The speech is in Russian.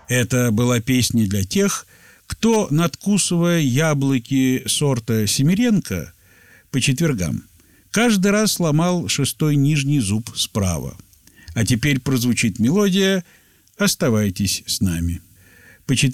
Это была песня для тех, кто, надкусывая яблоки сорта Семеренко по четвергам, каждый раз сломал шестой нижний зуб справа. А теперь прозвучит мелодия «Оставайтесь с нами». По четвергам